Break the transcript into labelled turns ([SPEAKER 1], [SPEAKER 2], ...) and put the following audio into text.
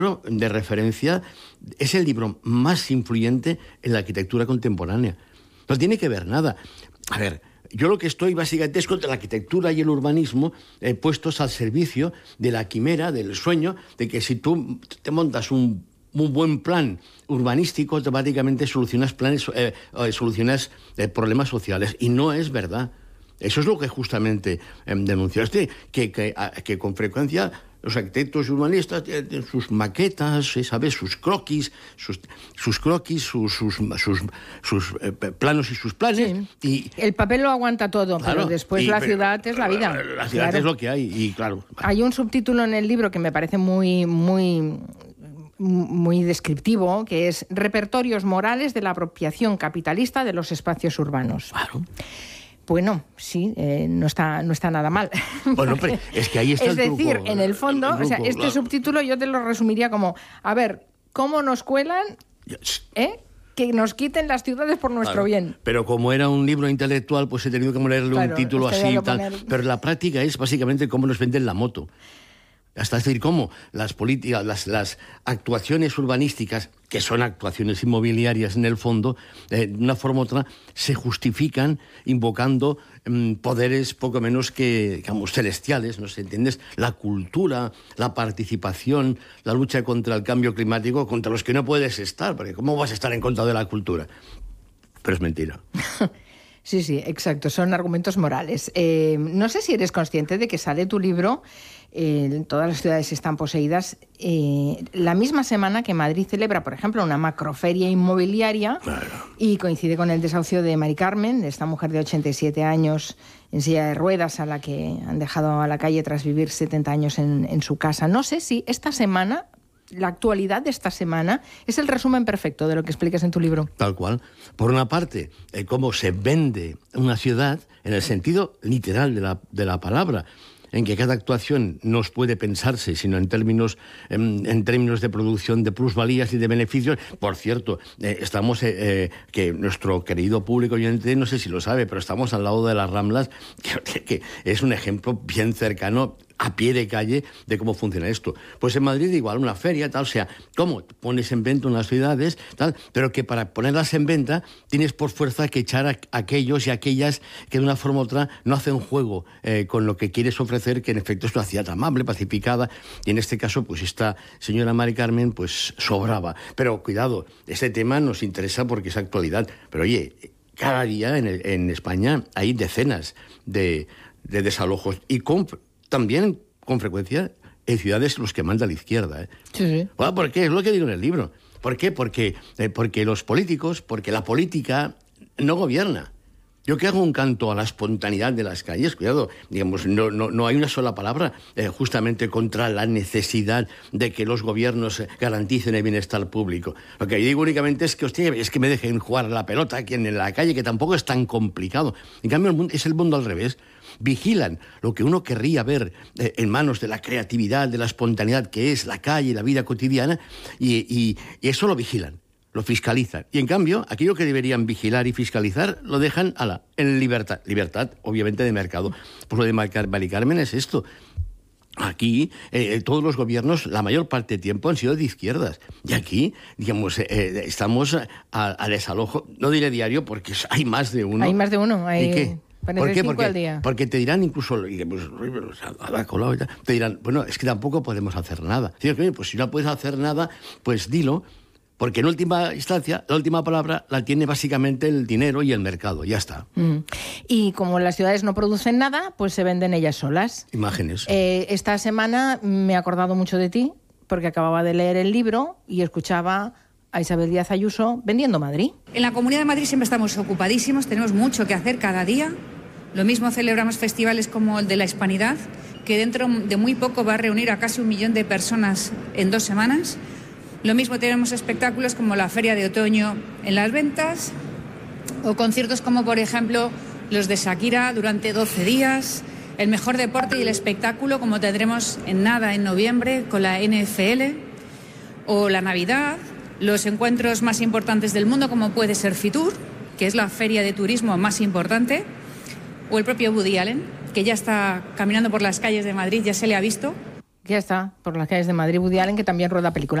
[SPEAKER 1] de referencia, es el libro más influyente en la arquitectura contemporánea. No tiene que ver nada. A ver, yo lo que estoy básicamente es contra la arquitectura y el urbanismo puestos al servicio de la quimera, del sueño, de que si tú te montas un buen plan urbanístico, automáticamente solucionas problemas sociales. Y no es verdad. Eso es lo que justamente denunciaste, que con frecuencia los arquitectos y urbanistas tienen sus maquetas, ¿sabes? Sus croquis, sus planos y sus planes.
[SPEAKER 2] Sí.
[SPEAKER 1] Y
[SPEAKER 2] el papel lo aguanta todo, claro, pero después la ciudad es la vida.
[SPEAKER 1] La ciudad
[SPEAKER 2] claro.
[SPEAKER 1] es lo que hay, y claro.
[SPEAKER 2] Hay un subtítulo en el libro que me parece muy descriptivo, que es Repertorios morales de la apropiación capitalista de los espacios urbanos.
[SPEAKER 1] Claro.
[SPEAKER 2] Bueno, sí, no está nada mal.
[SPEAKER 1] Bueno, pero es que ahí está
[SPEAKER 2] es
[SPEAKER 1] el
[SPEAKER 2] decir,
[SPEAKER 1] truco,
[SPEAKER 2] en el fondo,
[SPEAKER 1] truco,
[SPEAKER 2] o sea, este
[SPEAKER 1] claro.
[SPEAKER 2] subtítulo yo te lo resumiría como, a ver, ¿cómo nos cuelan que nos quiten las ciudades por nuestro bien?
[SPEAKER 1] Pero como era un libro intelectual, pues he tenido que ponerle un título así y tal. Pero la práctica es básicamente cómo nos venden la moto. Hasta decir, cómo las políticas, las actuaciones urbanísticas, que son actuaciones inmobiliarias en el fondo, de una forma u otra, se justifican invocando poderes poco menos que, digamos, celestiales, ¿no sé? ¿Entiendes? La cultura, la participación, la lucha contra el cambio climático, contra los que no puedes estar, porque ¿cómo vas a estar en contra de la cultura? Pero es mentira.
[SPEAKER 2] Sí, exacto, son argumentos morales. No sé si eres consciente de que sale tu libro, todas las ciudades están poseídas, la misma semana que Madrid celebra, por ejemplo, una macroferia inmobiliaria.
[SPEAKER 1] Claro.
[SPEAKER 2] Y coincide con el desahucio de Mari Carmen, esta mujer de 87 años en silla de ruedas, a la que han dejado a la calle tras vivir 70 años en su casa. No sé si esta semana, la actualidad de esta semana, es el resumen perfecto de lo que explicas en tu libro.
[SPEAKER 1] Tal cual. Por una parte, cómo se vende una ciudad en el sentido literal de la palabra, en que cada actuación no puede pensarse, sino en términos de producción de plusvalías y de beneficios. Por cierto, estamos, que nuestro querido público oyente, no sé si lo sabe, pero estamos al lado de las Ramblas, que es un ejemplo bien cercano, a pie de calle, de cómo funciona esto. Pues en Madrid igual, una feria, tal, o sea, cómo pones en venta unas ciudades, tal, pero que para ponerlas en venta tienes por fuerza que echar a aquellos y aquellas que de una forma u otra no hacen juego con lo que quieres ofrecer, que en efecto es una ciudad amable, pacificada, y en este caso, pues esta señora Mari Carmen, pues sobraba. Pero cuidado, este tema nos interesa porque es actualidad, pero oye, cada día en España hay decenas de desalojos, y también, con frecuencia, en ciudades los que manda la izquierda.
[SPEAKER 2] Sí.
[SPEAKER 1] Bueno, ¿por qué? Es lo que digo en el libro. ¿Por qué? Porque los políticos, porque la política no gobierna. Yo que hago un canto a la espontaneidad de las calles, cuidado, digamos, no hay una sola palabra justamente contra la necesidad de que los gobiernos garanticen el bienestar público. Lo que yo digo únicamente es que, hostia, es que me dejen jugar la pelota aquí en la calle, que tampoco es tan complicado. En cambio, es el mundo al revés. Vigilan lo que uno querría ver en manos de la creatividad, de la espontaneidad que es la calle, la vida cotidiana, y eso lo vigilan, lo fiscalizan. Y en cambio, aquello que deberían vigilar y fiscalizar lo dejan en libertad. Libertad, obviamente, de mercado. Pues lo de Mari Carmen es esto. Aquí, todos los gobiernos, la mayor parte del tiempo, han sido de izquierdas. Y aquí, digamos, estamos a desalojo, no diré diario, porque hay más de uno.
[SPEAKER 2] Hay más de uno.
[SPEAKER 1] ¿Y qué?
[SPEAKER 2] ¿Por qué?
[SPEAKER 1] Porque te dirán incluso, te dirán, bueno, es que tampoco podemos hacer nada. Pues si no puedes hacer nada, pues dilo, porque en última instancia, la última palabra la tiene básicamente el dinero y el mercado, ya está.
[SPEAKER 2] Y como las ciudades no producen nada, pues se venden ellas solas.
[SPEAKER 1] Imágenes.
[SPEAKER 2] Esta semana me he acordado mucho de ti, porque acababa de leer el libro y escuchaba a Isabel Díaz Ayuso vendiendo Madrid.
[SPEAKER 3] En la Comunidad de Madrid siempre estamos ocupadísimos, tenemos mucho que hacer cada día. Lo mismo celebramos festivales como el de la Hispanidad, que dentro de muy poco va a reunir a casi 1 millón de personas en 2 semanas. Lo mismo tenemos espectáculos como la Feria de Otoño en Las Ventas, o conciertos como, por ejemplo, los de Shakira durante 12 días, el mejor deporte y el espectáculo como tendremos en noviembre con la NFL, o la Navidad, los encuentros más importantes del mundo como puede ser Fitur, que es la feria de turismo más importante, o el propio Woody Allen, que ya está caminando por las calles de Madrid, ya se le ha visto.
[SPEAKER 2] Ya está, por las calles de Madrid, Woody Allen, que también rueda película.